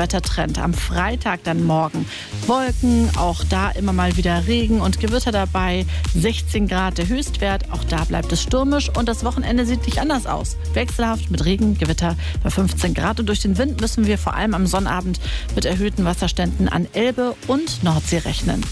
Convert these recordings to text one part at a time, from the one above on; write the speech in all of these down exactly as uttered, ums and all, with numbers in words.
Wettertrend. Am Freitag dann morgen Wolken, auch da immer mal wieder Regen und Gewitter dabei. sechzehn Grad der Höchstwert, auch da bleibt es stürmisch. Und das Wochenende sieht nicht anders aus. Wechselhaft mit Regen, Gewitter bei fünfzehn Grad. Und durch den Wind müssen wir vor allem am Sonnabend mit erhöhten Wasserständen an Elbe und Nordsee rechnen.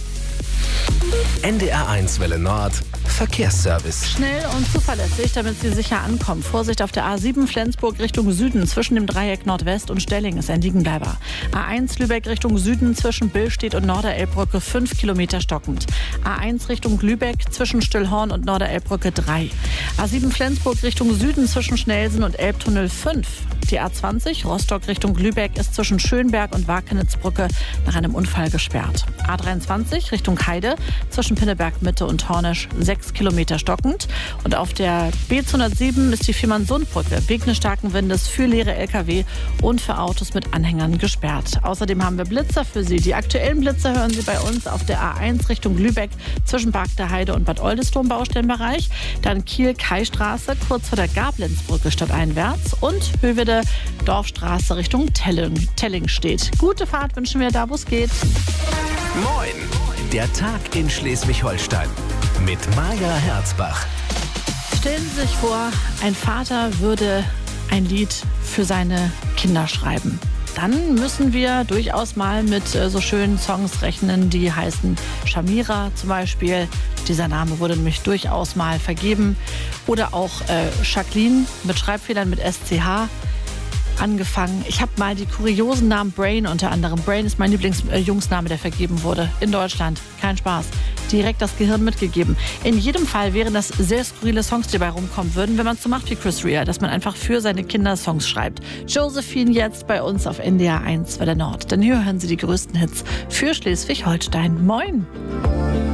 N D R eins Welle Nord Verkehrsservice. Schnell und zuverlässig, damit Sie sicher ankommen. Vorsicht auf der A sieben Flensburg Richtung Süden. Zwischen dem Dreieck Nordwest und Stelling ist ein Liegenbleiber. A eins Lübeck Richtung Süden zwischen Billstedt und Norderelbbrücke fünf Kilometer stockend. A eins Richtung Lübeck zwischen Stillhorn und Norderelbbrücke drei. A sieben Flensburg Richtung Süden zwischen Schnellsen und Elbtunnel fünf. Die A zwanzig Rostock Richtung Lübeck ist zwischen Schönberg und Wakenitzbrücke nach einem Unfall gesperrt. A dreiundzwanzig Richtung Heide zwischen Pinneberg Mitte und Hornisch sechs Kilometer stockend. Und auf der B zweihundertsieben ist die Viermann-Sund-Brücke wegen des starken Windes für leere L K W und für Autos mit Anhängern gesperrt. Außerdem haben wir Blitzer für Sie. Die aktuellen Blitzer hören Sie bei uns auf der A eins Richtung Lübeck zwischen Park der Heide und Bad Oldesloe im Baustellenbereich. Dann Kiel-Kai-Straße kurz vor der Gablenzbrücke stadteinwärts und Höveде Dorfstraße Richtung Telling, Telling steht. Gute Fahrt wünschen wir da, wo es geht. Moin! Der Tag in Schleswig-Holstein mit Maja Herzbach. Stellen Sie sich vor, ein Vater würde ein Lied für seine Kinder schreiben. Dann müssen wir durchaus mal mit äh, so schönen Songs rechnen, die heißen Shamira zum Beispiel. Dieser Name wurde nämlich durchaus mal vergeben. Oder auch äh, Jacqueline mit Schreibfehlern mit S C H angefangen. Ich habe mal die kuriosen Namen Brain unter anderem. Brain ist mein Lieblingsjungsname, der vergeben wurde in Deutschland. Kein Spaß. Direkt das Gehirn mitgegeben. In jedem Fall wären das sehr skurrile Songs, die dabei rumkommen würden, wenn man es so macht wie Chris Rea, dass man einfach für seine Kinder Songs schreibt. Josephine jetzt bei uns auf N D R eins Welle Nord. Denn hier hören Sie die größten Hits für Schleswig-Holstein. Moin!